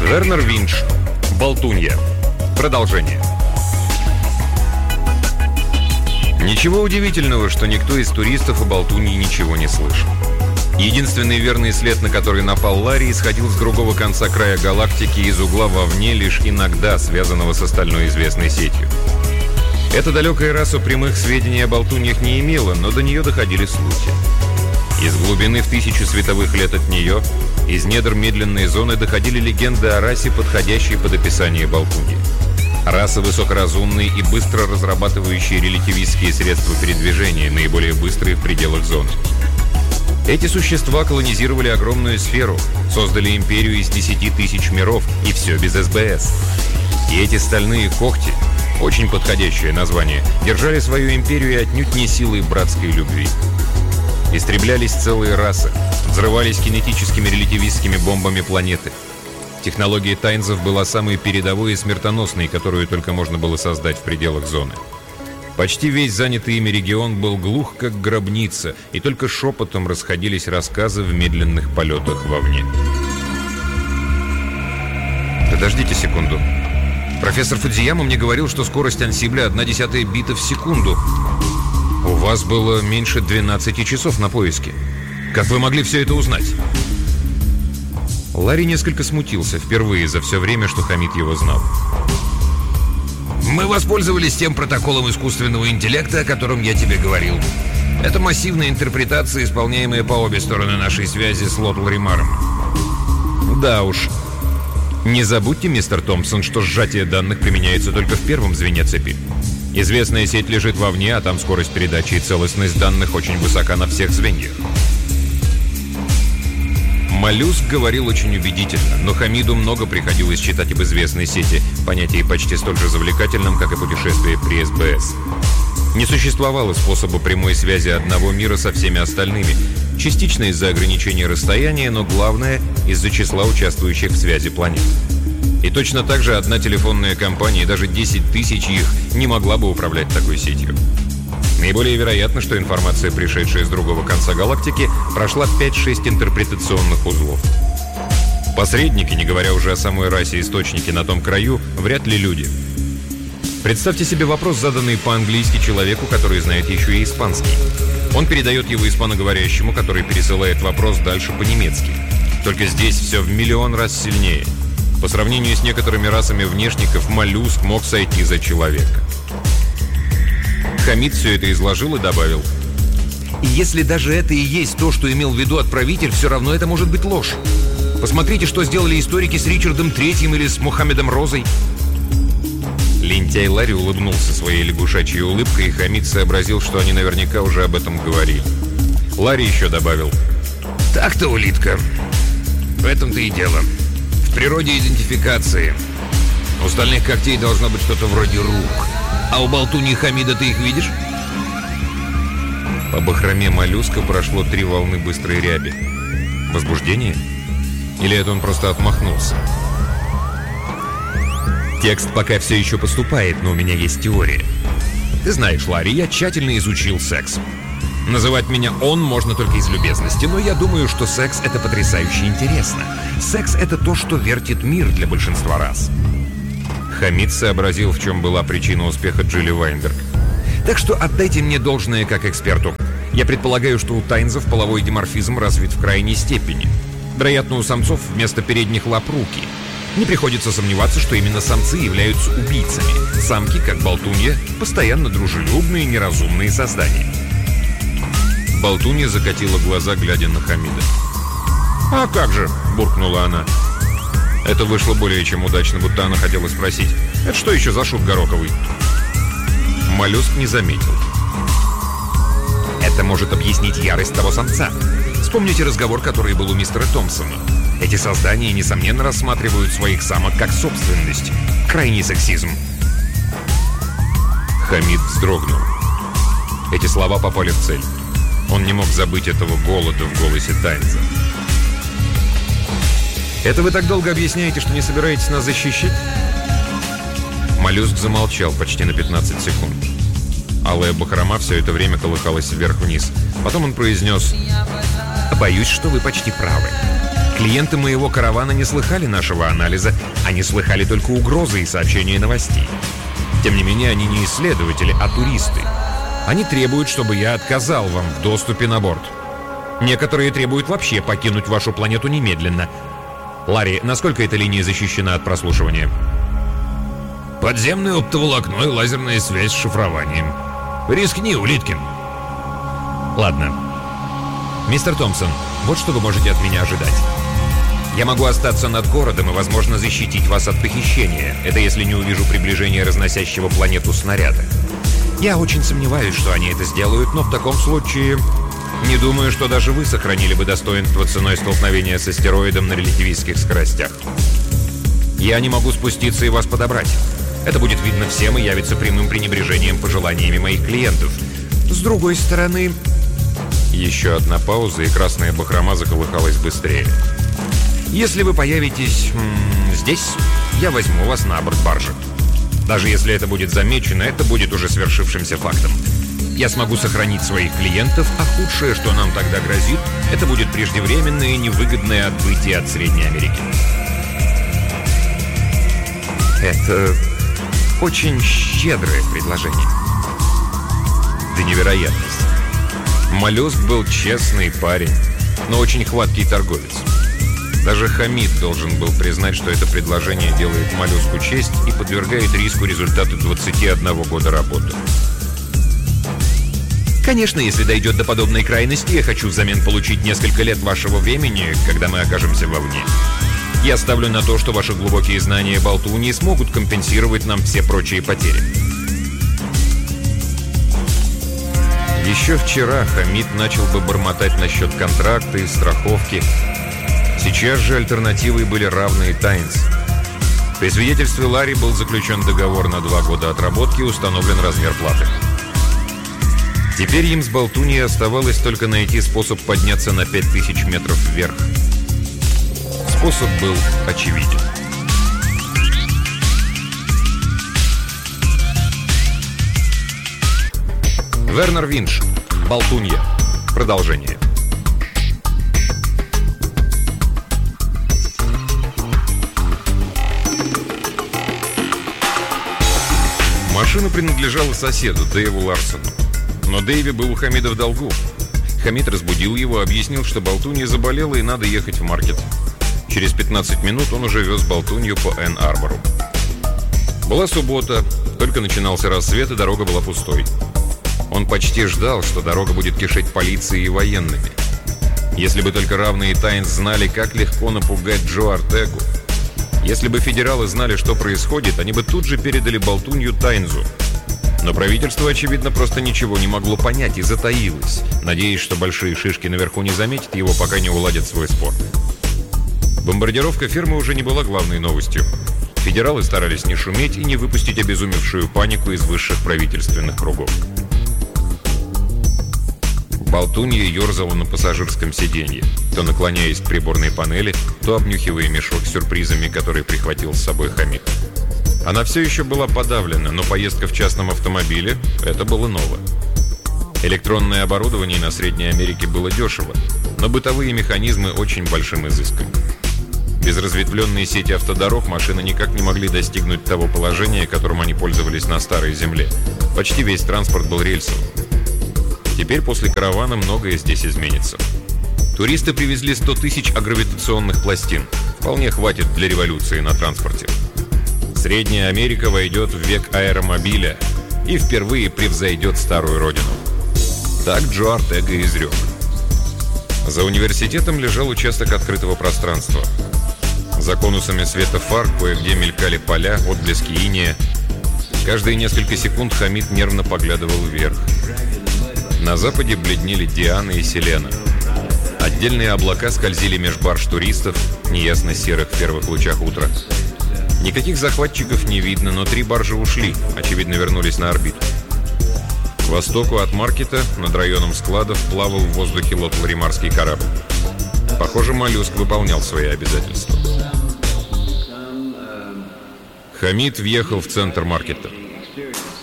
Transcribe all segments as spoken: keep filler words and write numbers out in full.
Вернер Винч. Болтунья. Продолжение. Ничего удивительного, что никто из туристов о Болтунье ничего не слышал. Единственный верный след, на который напал Ларри, исходил с другого конца края галактики, из угла вовне, лишь иногда связанного с остальной известной сетью. Эта далекая раса прямых сведений о Болтуньях не имела, но до нее доходили слухи. Из глубины в тысячу световых лет от нее, из недр медленной зоны, доходили легенды о расе, подходящей под описание Болтуньи. Раса высокоразумные и быстро разрабатывающие релятивистские средства передвижения, наиболее быстрые в пределах зоны. Эти существа колонизировали огромную сферу, создали империю из десяти тысяч миров, и все без СБС. И эти стальные когти, очень подходящее название, держали свою империю и отнюдь не силой братской любви. Истреблялись целые расы, взрывались кинетическими релятивистскими бомбами планеты. Технология Тайнзов была самой передовой и смертоносной, которую только можно было создать в пределах зоны. Почти весь занятый ими регион был глух, как гробница, и только шепотом расходились рассказы в медленных полетах вовне. Подождите секунду. Профессор Фудзияма мне говорил, что скорость ансибля одна десятая бита в секунду. У вас было меньше двенадцати часов на поиске. Как вы могли все это узнать? Ларри несколько смутился, впервые за все время, что Хамид его знал. Мы воспользовались тем протоколом искусственного интеллекта, о котором я тебе говорил. Это массивная интерпретация, исполняемая по обе стороны нашей связи с Лотл-Римаром. Да уж. Не забудьте, мистер Томпсон, что сжатие данных применяется только в первом звене цепи. Известная сеть лежит вовне, а там скорость передачи и целостность данных очень высока на всех звеньях. Моллюск говорил очень убедительно, но Хамиду много приходилось читать об известной сети, понятие почти столь же завлекательном, как и путешествие при СБС. Не существовало способа прямой связи одного мира со всеми остальными, частично из-за ограничения расстояния, но главное – из-за числа участвующих в связи планет. И точно так же одна телефонная компания, даже десять тысяч их, не могла бы управлять такой сетью. Наиболее вероятно, что информация, пришедшая с другого конца галактики, прошла пять-шесть интерпретационных узлов. Посредники, не говоря уже о самой расе источники на том краю, вряд ли люди. Представьте себе вопрос, заданный по-английски человеку, который знает еще и испанский. Он передает его испаноговорящему, который пересылает вопрос дальше по-немецки. Только здесь все в миллион раз сильнее. По сравнению с некоторыми расами внешников, моллюск мог сойти за человека. Хамид все это изложил и добавил: и если даже это и есть то, что имел в виду отправитель, все равно это может быть ложь. Посмотрите, что сделали историки с Ричардом Третьим или с Мухаммедом Розой. Лентяй Ларри улыбнулся своей лягушачьей улыбкой, и Хамид сообразил, что они наверняка уже об этом говорили. Ларри еще добавил: так-то, улитка. В этом-то и дело. В природе идентификации. У стальных когтей должно быть что-то вроде рук. А у Болтуньи Хамида ты их видишь? По бахроме моллюска прошло три волны быстрой ряби. Возбуждение? Или это он просто отмахнулся? Текст пока все еще поступает, но у меня есть теория. Ты знаешь, Ларри, я тщательно изучил секс. Называть меня «он» можно только из любезности, но я думаю, что секс — это потрясающе интересно. Секс — это то, что вертит мир для большинства рас. Хамид сообразил, в чем была причина успеха Джилли Вайнберг. Так что отдайте мне должное как эксперту. Я предполагаю, что у тайнзов половой диморфизм развит в крайней степени. Вероятно, у самцов вместо передних лап руки. Не приходится сомневаться, что именно самцы являются убийцами. Самки, как Болтунья, постоянно дружелюбные, неразумные создания. Болтунья закатила глаза, глядя на Хамида. «А как же?» – буркнула она. Это вышло более чем удачно, будто она хотела спросить: «Это что еще за шут гороковый?» Моллюск не заметил. Это может объяснить ярость того самца. Вспомните разговор, который был у мистера Томпсона. Эти создания, несомненно, рассматривают своих самок как собственность. Крайний сексизм. Хамид вздрогнул. Эти слова попали в цель. Он не мог забыть этого голода в голосе Тайнза. «Это вы так долго объясняете, что не собираетесь нас защищать?» Моллюск замолчал почти на пятнадцать секунд. Алая бахрома все это время колыхалась вверх-вниз. Потом он произнес: «Боюсь, что вы почти правы. Клиенты моего каравана не слыхали нашего анализа, они слыхали только угрозы и сообщения новостей. Тем не менее, они не исследователи, а туристы. Они требуют, чтобы я отказал вам в доступе на борт. Некоторые требуют вообще покинуть вашу планету немедленно. Ларри, насколько эта линия защищена от прослушивания? Подземное оптоволокно и лазерная связь с шифрованием. Рискни, Улиткин. Ладно. Мистер Томпсон, вот что вы можете от меня ожидать. Я могу остаться над городом и, возможно, защитить вас от похищения. Это если не увижу приближения разносящего планету снаряда. Я очень сомневаюсь, что они это сделают, но в таком случае не думаю, что даже вы сохранили бы достоинство ценой столкновения с астероидом на релятивистских скоростях. Я не могу спуститься и вас подобрать. Это будет видно всем и явится прямым пренебрежением пожеланиями моих клиентов. С другой стороны... Еще одна пауза, и красная бахрома заколыхалась быстрее. Если вы появитесь м- здесь, я возьму вас на борт баржи. Даже если это будет замечено, это будет уже свершившимся фактом. Я смогу сохранить своих клиентов, а худшее, что нам тогда грозит, это будет преждевременное и невыгодное отбытие от Средней Америки. Это очень щедрое предложение. До невероятности. Моллюск был честный парень, но очень хваткий торговец. Даже Хамид должен был признать, что это предложение делает моллюску честь и подвергает риску результаты двадцати одного года работы. Конечно, если дойдет до подобной крайности, я хочу взамен получить несколько лет вашего времени, когда мы окажемся вовне. Я ставлю на то, что ваши глубокие знания болтуньи смогут компенсировать нам все прочие потери. Еще вчера Хамид начал бы бормотать насчет контракта и страховки. Сейчас же альтернативой были равные Тайнс. При свидетельстве Ларри был заключен договор на два года отработки и установлен размер платы. Теперь им с болтуньей оставалось только найти способ подняться на пять тысяч метров вверх. Способ был очевиден. Вернер Винш. Болтунья. Продолжение. Машина принадлежала соседу, Дэйву Ларсону. Но Дэйви был у Хамида в долгу. Хамид разбудил его, объяснил, что болтунья заболела и надо ехать в маркет. Через пятнадцать минут он уже вез болтунью по Энн-Арбору. Была суббота, только начинался рассвет, и дорога была пустой. Он почти ждал, что дорога будет кишеть полицией и военными. Если бы только равные Тайнс знали, как легко напугать Джо Артегу. Если бы федералы знали, что происходит, они бы тут же передали болтунью Тайнзу. Но правительство, очевидно, просто ничего не могло понять и затаилось, надеясь, что большие шишки наверху не заметят его, пока не уладят свой спор. Бомбардировка фермы уже не была главной новостью. Федералы старались не шуметь и не выпустить обезумевшую панику из высших правительственных кругов. Болтунья ерзала на пассажирском сиденье, то наклоняясь к приборной панели, то обнюхивая мешок с сюрпризами, который прихватил с собой Хамид. Она все еще была подавлена, но поездка в частном автомобиле – это было ново. Электронное оборудование на Средней Америке было дешево, но бытовые механизмы очень большим изыском. Без разветвленной сети автодорог машины никак не могли достигнуть того положения, которым они пользовались на Старой Земле. Почти весь транспорт был рельсовым. Теперь после каравана многое здесь изменится. Туристы привезли сто тысяч агравитационных пластин. Вполне хватит для революции на транспорте. Средняя Америка войдет в век аэромобиля и впервые превзойдет старую родину. Так Джо Артега изрек. За университетом лежал участок открытого пространства. За конусами света фар кое-где мелькали поля, отблески инея. Каждые несколько секунд Хамид нервно поглядывал вверх. На западе бледнели Диана и Селена. Отдельные облака скользили меж барж туристов, неясно серых в первых лучах утра. Никаких захватчиков не видно, но три баржи ушли, очевидно, вернулись на орбиту. К востоку от маркета, над районом складов, плавал в воздухе лотларимарский корабль. Похоже, моллюск выполнял свои обязательства. Хамид въехал в центр маркета.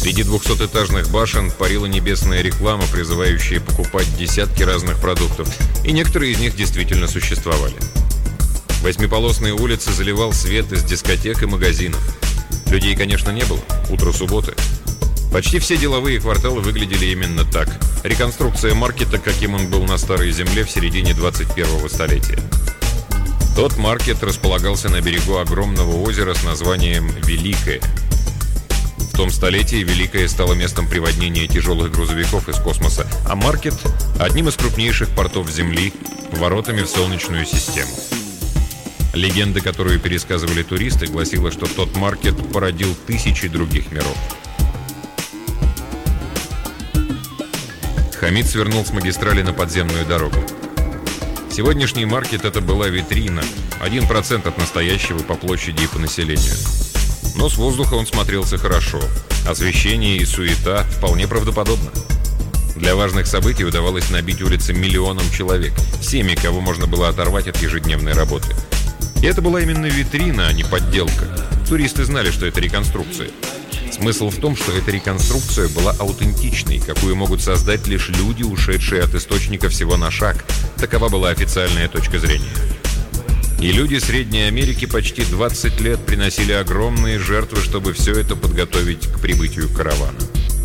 Среди двухсотэтажных башен парила небесная реклама, призывающая покупать десятки разных продуктов, и некоторые из них действительно существовали. Восьмиполосные улицы заливал свет из дискотек и магазинов. Людей, конечно, не было. Утро субботы. Почти все деловые кварталы выглядели именно так. Реконструкция маркета, каким он был на Старой Земле в середине двадцать первого столетия. Тот маркет располагался на берегу огромного озера с названием «Великое». В том столетии Великое стало местом приводнения тяжелых грузовиков из космоса, а маркет – одним из крупнейших портов Земли, воротами в Солнечную систему. Легенда, которую пересказывали туристы, гласила, что тот маркет породил тысячи других миров. Хамид свернул с магистрали на подземную дорогу. Сегодняшний маркет – это была витрина, один процент от настоящего по площади и по населению. Но с воздуха он смотрелся хорошо. Освещение и суета вполне правдоподобно. Для важных событий удавалось набить улицы миллионам человек, всеми, кого можно было оторвать от ежедневной работы. И это была именно витрина, а не подделка. Туристы знали, что это реконструкция. Смысл в том, что эта реконструкция была аутентичной, какую могут создать лишь люди, ушедшие от источника всего на шаг. Такова была официальная точка зрения. И люди Средней Америки почти двадцать лет приносили огромные жертвы, чтобы все это подготовить к прибытию каравана.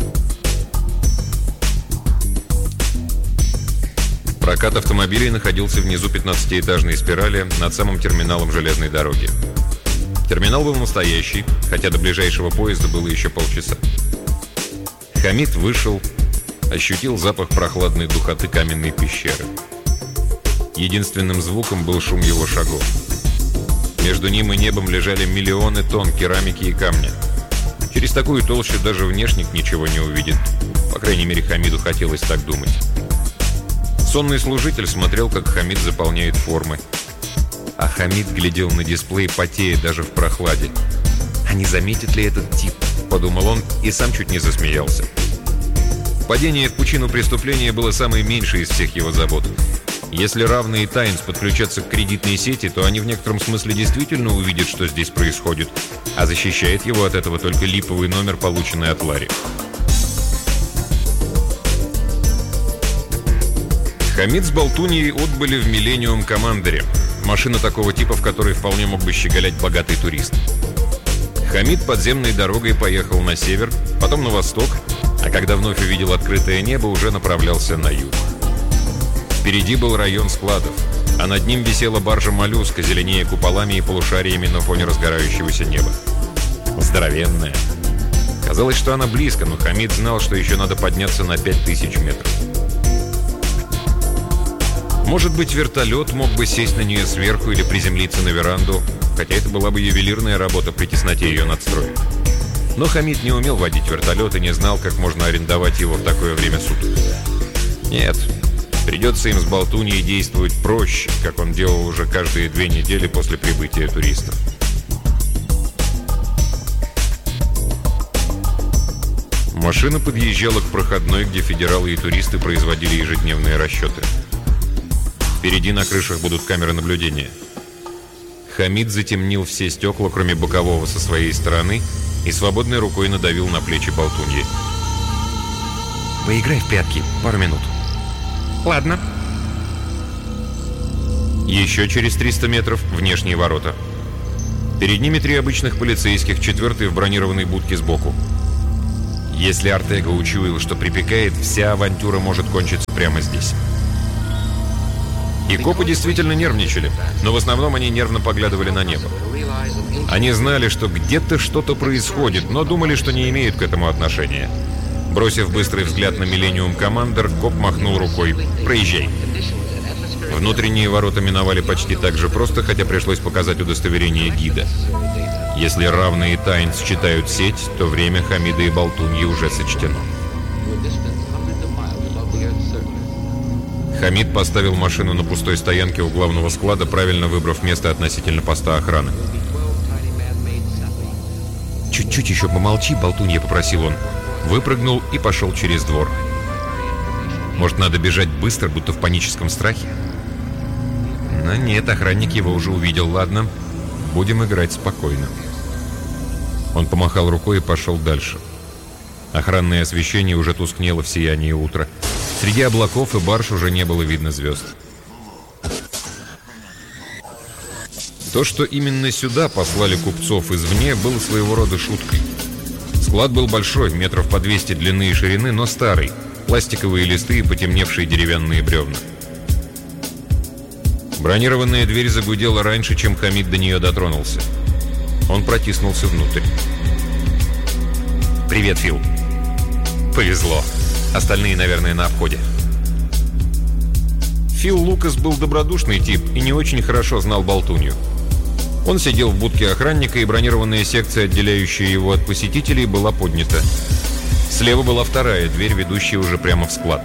Прокат автомобилей находился внизу пятнадцатиэтажной спирали над самым терминалом железной дороги. Терминал был настоящий, хотя до ближайшего поезда было еще полчаса. Хамид вышел, ощутил запах прохладной духоты каменной пещеры. Единственным звуком был шум его шагов. Между ним и небом лежали миллионы тонн керамики и камня. Через такую толщу даже внешник ничего не увидит. По крайней мере, Хамиду хотелось так думать. Сонный служитель смотрел, как Хамид заполняет формы. А Хамид глядел на дисплей, потея даже в прохладе. «А не заметит ли этот тип?» – подумал он и сам чуть не засмеялся. Падение в пучину преступления было самой меньшей из всех его забот. Если равные Тайнс подключатся к кредитной сети, то они в некотором смысле действительно увидят, что здесь происходит, а защищает его от этого только липовый номер, полученный от Ларри. Хамид с Болтуньей отбыли в Millennium Commander'е, машина такого типа, в которой вполне мог бы щеголять богатый турист. Хамид подземной дорогой поехал на север, потом на восток, а когда вновь увидел открытое небо, уже направлялся на юг. Впереди был район складов, а над ним висела баржа «Моллюска», зеленее куполами и полушариями на фоне разгорающегося неба. Здоровенная. Казалось, что она близко, но Хамид знал, что еще надо подняться на пять тысяч метров. Может быть, вертолет мог бы сесть на нее сверху или приземлиться на веранду, хотя это была бы ювелирная работа при тесноте ее надстроек. Но Хамид не умел водить вертолет и не знал, как можно арендовать его в такое время суток. Нет, придется им с Болтуньей действовать проще, как он делал уже каждые две недели после прибытия туристов. Машина подъезжала к проходной, где федералы и туристы производили ежедневные расчеты. Впереди на крышах будут камеры наблюдения. Хамид затемнил все стекла, кроме бокового со своей стороны, и свободной рукой надавил на плечи Болтуньи. «Поиграй в прятки, пару минут». «Ладно». Еще через триста метров внешние ворота. Перед ними три обычных полицейских, четвертый в бронированной будке сбоку. Если Артега учуял, что припекает, вся авантюра может кончиться прямо здесь. И копы действительно нервничали, но в основном они нервно поглядывали на небо. Они знали, что где-то что-то происходит, но думали, что не имеют к этому отношения. Бросив быстрый взгляд на Millennium Commander, коп махнул рукой: «Проезжай». Внутренние ворота миновали почти так же просто, хотя пришлось показать удостоверение гида. Если равные Тайнс считают сеть, то время Хамида и Болтуньи уже сочтено. Хамид поставил машину на пустой стоянке у главного склада, правильно выбрав место относительно поста охраны. «Чуть-чуть еще помолчи, Болтунья», — попросил он. Выпрыгнул и пошел через двор. Может, надо бежать быстро, будто в паническом страхе? Но нет, охранник его уже увидел. Ладно, будем играть спокойно. Он помахал рукой и пошел дальше. Охранное освещение уже тускнело в сиянии утра. Среди облаков и барж уже не было видно звезд. То, что именно сюда послали купцов извне, было своего рода шуткой. Склад был большой, метров по двести длины и ширины, но старый. Пластиковые листы и потемневшие деревянные бревна. Бронированная дверь загудела раньше, чем Хамид до нее дотронулся. Он протиснулся внутрь. «Привет, Фил». «Повезло. Остальные, наверное, на обходе». Фил Лукас был добродушный тип и не очень хорошо знал болтунью. Он сидел в будке охранника, и бронированная секция, отделяющая его от посетителей, была поднята. Слева была вторая дверь, ведущая уже прямо в склад.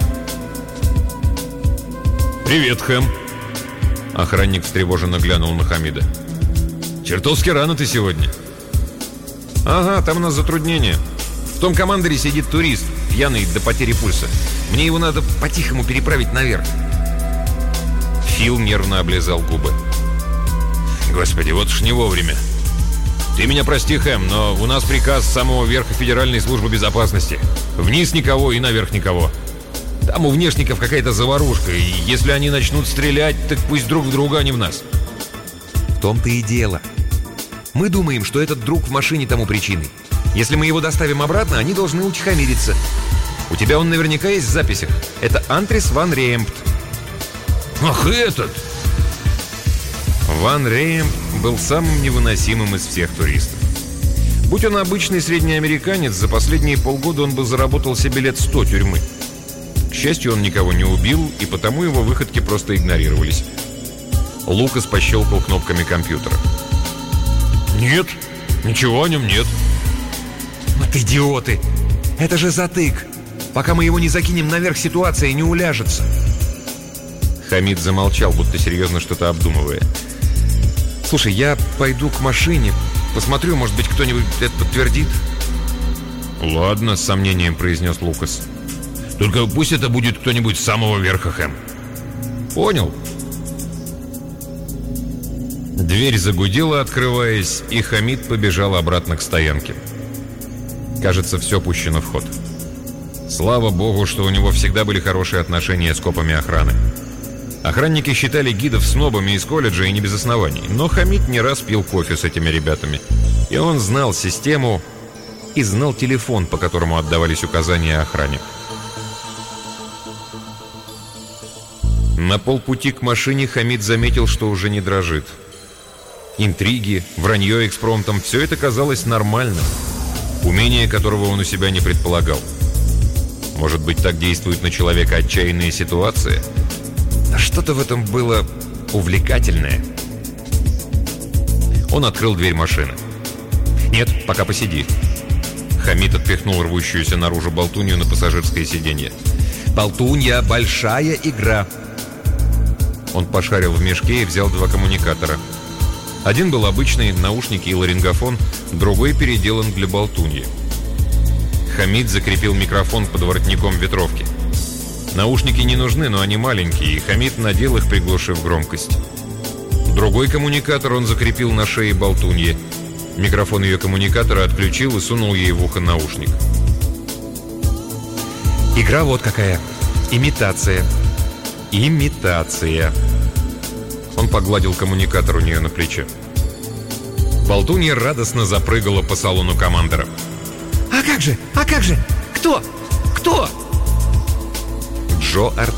«Привет, Хэм!» Охранник встревоженно глянул на Хамида. «Чертовски рано ты сегодня». «Ага, там у нас затруднение. В том командоре сидит турист, пьяный до потери пульса. Мне его надо по-тихому переправить наверх». Фил нервно облизал губы. «Господи, вот уж не вовремя. Ты меня прости, Хэм, но у нас приказ с самого верха Федеральной службы безопасности. Вниз никого и наверх никого. Там у внешников какая-то заварушка, и если они начнут стрелять, так пусть друг в друга, а не в нас». В том-то и дело. Мы думаем, что этот друг в машине тому причиной. Если мы его доставим обратно, они должны утихомириться. У тебя он наверняка есть в записях. Это Антрис Ван Реемпт. «Ах, этот!» Ван Реемпт был самым невыносимым из всех туристов. Будь он обычный среднеамериканец, за последние полгода он бы заработал себе лет сто тюрьмы. К счастью, он никого не убил, и потому его выходки просто игнорировались. Лукас пощелкал кнопками компьютера. «Нет, ничего о нем нет». Вот идиоты! Это же затык! Пока мы его не закинем наверх, ситуация не уляжется. Хамид замолчал, будто серьезно что-то обдумывая. «Слушай, я пойду к машине, посмотрю, может быть, кто-нибудь это подтвердит». «Ладно», — с сомнением произнес Лукас. «Только пусть это будет кто-нибудь с самого верха, Хэм». «Понял». Дверь загудела, открываясь, и Хамид побежал обратно к стоянке. Кажется, все пущено в ход. Слава богу, что у него всегда были хорошие отношения с копами охраны. Охранники считали гидов снобами из колледжа, и не без оснований. Но Хамид не раз пил кофе с этими ребятами. И он знал систему и знал телефон, по которому отдавались указания охране. На полпути к машине Хамид заметил, что уже не дрожит. Интриги, вранье экспромтом — все это казалось нормальным. Умение которого он у себя не предполагал. Может быть, так действует на человека отчаянная ситуация? А что-то в этом было увлекательное. Он открыл дверь машины. «Нет, пока посиди». Хамид отпихнул рвущуюся наружу болтунью на пассажирское сиденье. Болтунья — большая игра. Он пошарил в мешке и взял два коммуникатора. Один был обычный, наушники и ларингофон, другой переделан для болтуньи. Хамид закрепил микрофон под воротником ветровки. Наушники не нужны, но они маленькие, и Хамид надел их, приглушив громкость. Другой коммуникатор он закрепил на шее болтуньи. Микрофон ее коммуникатора отключил и сунул ей в ухо наушник. Игра вот какая. Имитация. Имитация. Он погладил коммуникатор у нее на плече. Болтунья радостно запрыгала по салону командора. А как же? А как же? Кто? Кто? Джо Артега.